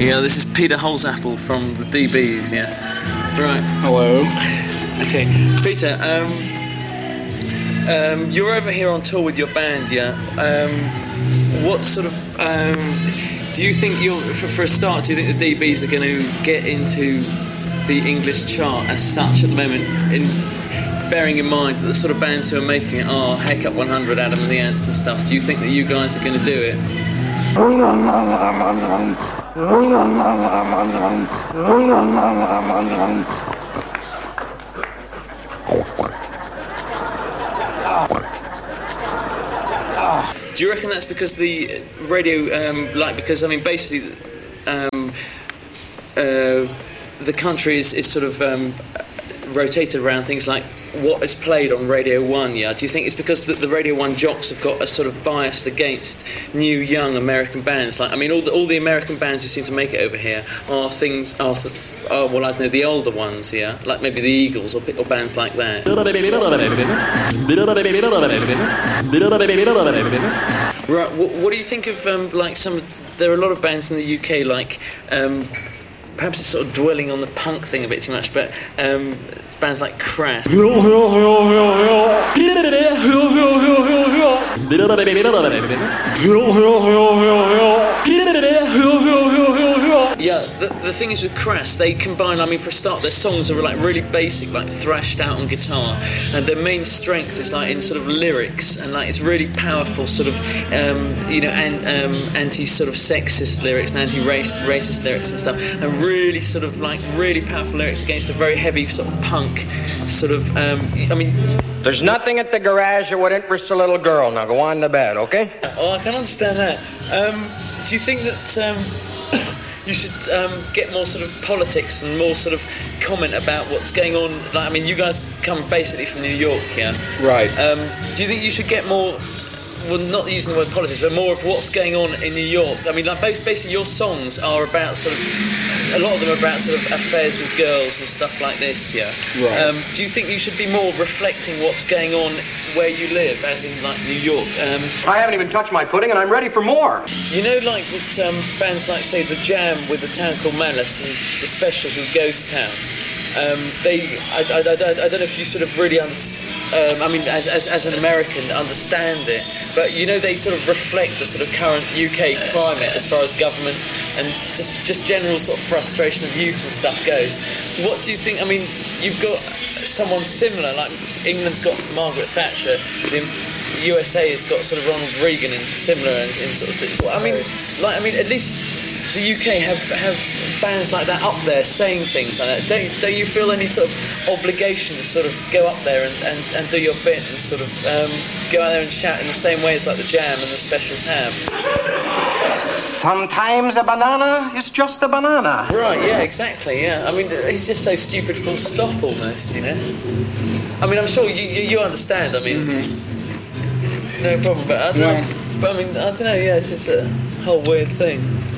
Okay, yeah, this is Peter Holsapple from the DBs, yeah. Right. Hello. Okay, Peter, you're over here on tour with your band, yeah? What sort of, do you think for a start, do you think the DBs are going to get into the English chart as such at the moment, bearing in mind that the sort of bands who are making it are Heck Up 100, Adam and the Ants and stuff? Do you think that you guys are going to do it? Do you reckon that's because the radio, because, I mean, basically, the country is sort of rotated around things like what is played on Radio 1, yeah? Do you think it's because the Radio 1 jocks have got a sort of bias against new, young American bands? Like, I mean, all the American bands who seem to make it over here are I don't know, the older ones, yeah? Like maybe the Eagles or bands like that. Right, what do you think of, there are a lot of bands in the UK, like, perhaps it's sort of dwelling on the punk thing a bit too much, but bands like Crash. Yeah, the thing is with Crash, they combine, I mean, for a start, their songs are like really basic, like thrashed out on guitar, and their main strength is like in sort of lyrics, and like it's really powerful sort of, anti sort of sexist lyrics and anti-racist lyrics and stuff, and really sort of like really powerful lyrics against a very heavy sort of punk sort of, I mean... There's nothing at the garage that would interest a little girl. Now go on to bed, okay? Oh, I can understand that. Do you think that you should get more sort of politics and more sort of comment about what's going on? Like, I mean, you guys come basically from New York, yeah? Right. Do you think you should get more, well, not using the word politics, but more of what's going on in New York? I mean, like, basically your songs are about sort of, a lot of them are about sort of affairs with girls and stuff like this, yeah? Right. Do you think you should be more reflecting what's going on where you live, as in, like, New York? I haven't even touched my pudding and I'm ready for more. You know, like, with bands like, say, The Jam with A Town Called Malice and The Specials with Ghost Town, I don't know if you sort of really understand, I mean, as an American, understand it, but you know they sort of reflect the sort of current UK climate as far as government and just general sort of frustration of youth and stuff goes. What do you think? I mean, you've got someone similar, like England's got Margaret Thatcher, the USA has got sort of Ronald Reagan and similar in sort of. I mean, at least the UK have bands like that up there saying things like that. Don't you feel any sort of obligation to sort of go up there and do your bit and sort of go out there and shout in the same way as like the Jam and the Specials have? Sometimes a banana is just a banana. Right, yeah, exactly, yeah. I mean, he's just so stupid full stop almost, you know? I mean, I'm sure you understand, I mean, no problem, but I don't know, yeah, it's just a whole weird thing.